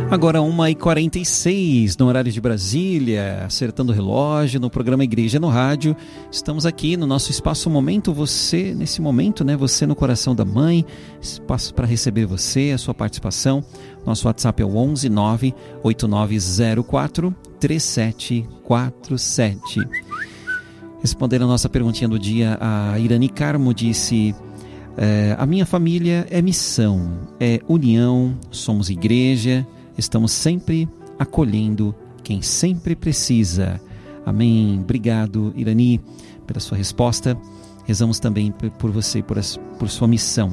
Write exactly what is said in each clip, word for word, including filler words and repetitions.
Agora uma e quarenta e seis no horário de Brasília, acertando o relógio no programa Igreja no Rádio. Estamos aqui no nosso espaço Momento Você, nesse momento, né? Você no coração da mãe, espaço para receber você, a sua participação. Nosso WhatsApp é o onze nove oito nove zero quatro três sete quatro sete. Respondendo a nossa perguntinha do dia, a Irani Carmo disse: é, a minha família é missão, é união, somos igreja. Estamos sempre acolhendo quem sempre precisa. Amém. Obrigado, Irani, pela sua resposta. Rezamos também por você, por, as, por sua missão.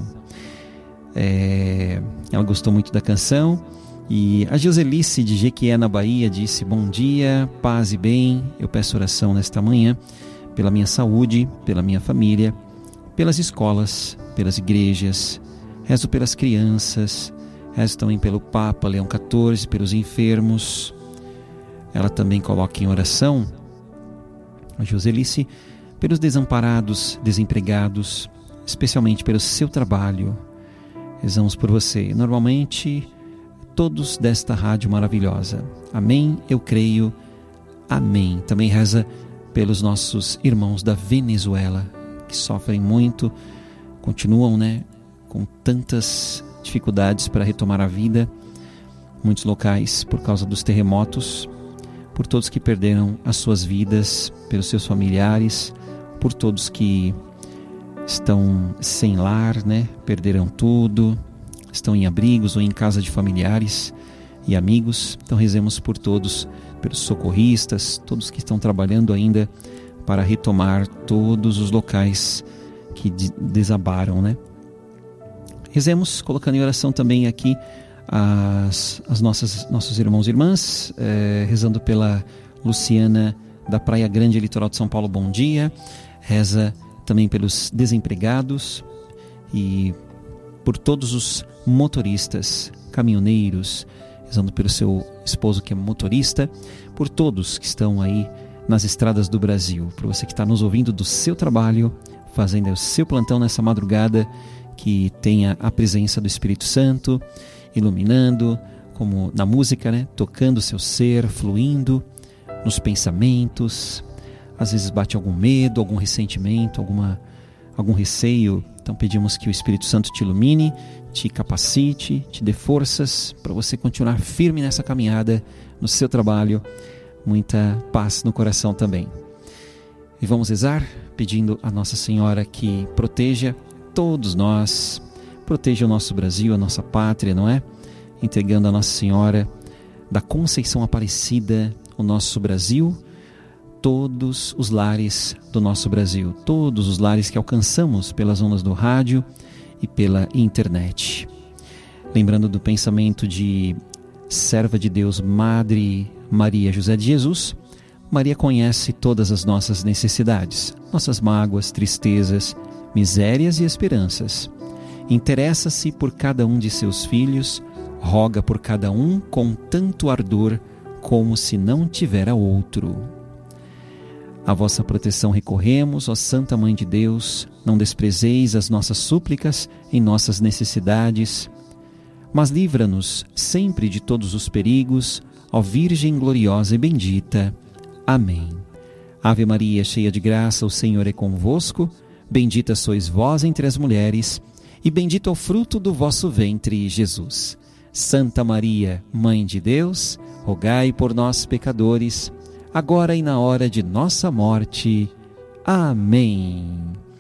É, ela gostou muito da canção. E a Joselice de Jequié, na Bahia, disse: bom dia, paz e bem. Eu peço oração nesta manhã pela minha saúde, pela minha família, pelas escolas, pelas igrejas. Rezo pelas crianças. Rezo também pelo Papa Leão quatorze, pelos enfermos. Ela também coloca em oração, a Joselice, pelos desamparados, desempregados, especialmente pelo seu trabalho. Rezamos por você. Normalmente, todos desta rádio maravilhosa. Amém, eu creio. Amém. Também reza pelos nossos irmãos da Venezuela, que sofrem muito, continuam, né, com tantas dificuldades para retomar a vida, muitos locais por causa dos terremotos, por todos que perderam as suas vidas, pelos seus familiares, por todos que estão sem lar, né? Perderam tudo, estão em abrigos ou em casa de familiares e amigos. Então rezemos por todos, pelos socorristas, todos que estão trabalhando ainda para retomar todos os locais que desabaram, né? Rezemos, colocando em oração também aqui as, as nossas, nossos irmãos e irmãs, é, rezando pela Luciana da Praia Grande, litoral de São Paulo, bom dia. Reza também pelos desempregados e por todos os motoristas, caminhoneiros, rezando pelo seu esposo que é motorista, por todos que estão aí nas estradas do Brasil, por você que está nos ouvindo do seu trabalho, fazendo o seu plantão nessa madrugada, que tenha a presença do Espírito Santo, iluminando, como na música, né? Tocando o seu ser, fluindo nos pensamentos. Às vezes bate algum medo, algum ressentimento, alguma, algum receio. Então pedimos que o Espírito Santo te ilumine, te capacite, te dê forças para você continuar firme nessa caminhada, no seu trabalho. Muita paz no coração também. E vamos rezar pedindo a Nossa Senhora que proteja todos nós, proteja o nosso Brasil, a nossa pátria, não é? Entregando a Nossa Senhora da Conceição Aparecida, o nosso Brasil, todos os lares do nosso Brasil, todos os lares que alcançamos pelas ondas do rádio e pela internet. Lembrando do pensamento de serva de Deus, Madre Maria José de Jesus, Maria conhece todas as nossas necessidades, nossas mágoas, tristezas, misérias e esperanças. Interessa-se por cada um de seus filhos, roga por cada um com tanto ardor como se não tivera outro. A vossa proteção recorremos, ó Santa Mãe de Deus, não desprezeis as nossas súplicas em nossas necessidades, mas livra-nos sempre de todos os perigos, ó Virgem gloriosa e bendita. Amém. Ave Maria, cheia de graça, o Senhor é convosco. Bendita sois vós entre as mulheres, e bendito é o fruto do vosso ventre, Jesus. Santa Maria, Mãe de Deus, rogai por nós, pecadores, agora e na hora de nossa morte. Amém.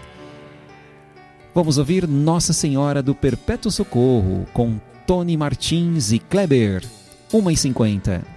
Vamos ouvir Nossa Senhora do Perpétuo Socorro, com Tony Martins e Kleber, uma e cinquenta.